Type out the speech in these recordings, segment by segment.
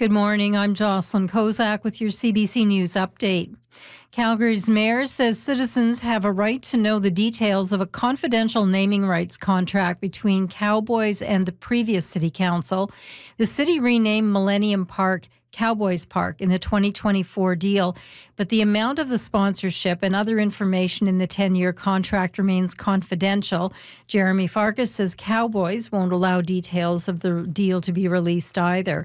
Good morning. I'm Jocelyn Kozak with your CBC News update. Calgary's mayor says citizens have a right to know the details of a confidential naming rights contract between Cowboys and the previous city council. The city renamed Millennium Park Cowboys Park in the 2024 deal, but the amount of the sponsorship and other information in the 10-year contract remains confidential. Jeremy Farkas says Cowboys won't allow details of the deal to be released either.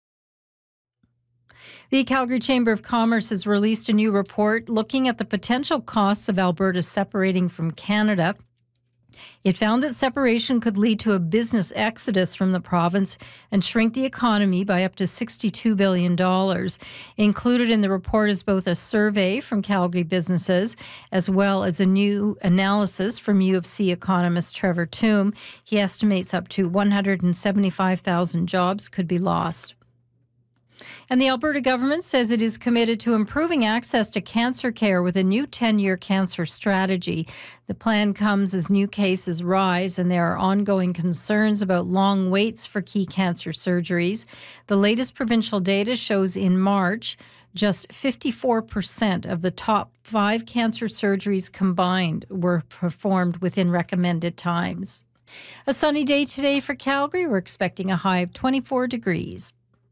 The Calgary Chamber of Commerce has released a new report looking at the potential costs of Alberta separating from Canada. It found that separation could lead to a business exodus from the province and shrink the economy by up to $62 billion. Included in the report is both a survey from Calgary businesses as well as a new analysis from U of C economist Trevor Tombe. He estimates up to 175,000 jobs could be lost. And the Alberta government says it is committed to improving access to cancer care with a new 10-year cancer strategy. The plan comes as new cases rise and there are ongoing concerns about long waits for key cancer surgeries. The latest provincial data shows in March, just 54% of the top 5 cancer surgeries combined were performed within recommended times. A sunny day today for Calgary. We're expecting a high of 24 degrees.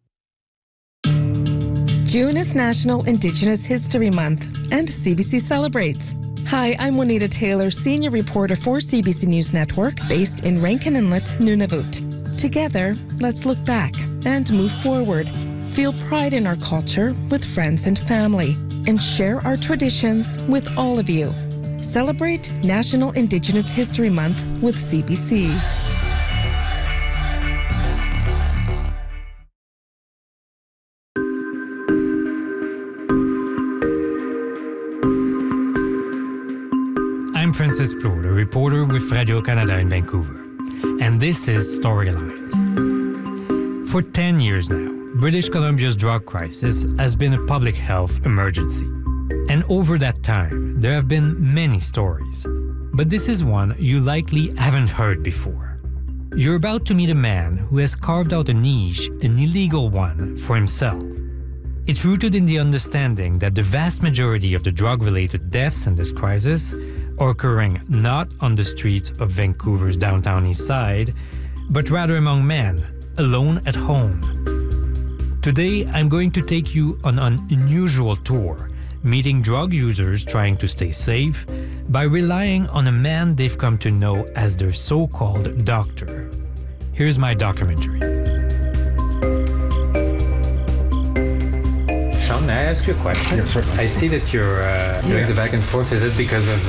June is National Indigenous History Month, and CBC celebrates. Hi, I'm Juanita Taylor, senior reporter for CBC News Network, based in Rankin Inlet, Nunavut. Together, let's look back and move forward. Feel pride in our culture with friends and family, and share our traditions with all of you. Celebrate National Indigenous History Month with CBC. I'm Francis Plourde, a reporter with Radio-Canada in Vancouver, and this is Storylines. For 10 years now, British Columbia's drug crisis has been a public health emergency. And over that time, there have been many stories. But this is one you likely haven't heard before. You're about to meet a man who has carved out a niche, an illegal one, for himself. It's rooted in the understanding that the vast majority of the drug-related deaths in this crisis are occurring not on the streets of Vancouver's downtown east side, but rather among men, alone at home. Today, I'm going to take you on an unusual tour, meeting drug users trying to stay safe by relying on a man they've come to know as their so-called doctor. Here's my documentary. Sean, may I ask you a question? Yes, sir. I see that you're doing the back and forth. Is it because of...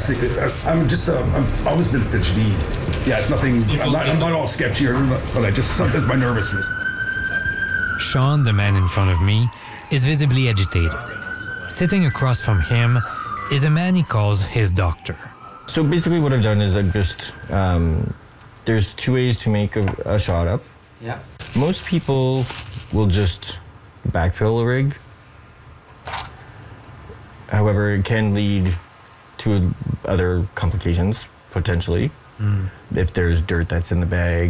I've always been fidgety. Yeah, it's nothing... I'm not all sketchy, but I just... Sometimes my nervousness. Sean, the man in front of me, is visibly agitated. Sitting across from him is a man he calls his doctor. So basically what I've done is I've just... there's 2 ways to make a shot up. Yeah. Most people will just backfill a rig. However, it can lead to other complications, potentially. If there's dirt that's in the bag.